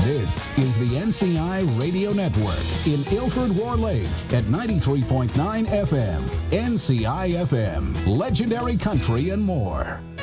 This is the NCI Radio Network in Ilford War Lake at 93.9 FM. NCI FM, legendary country and more.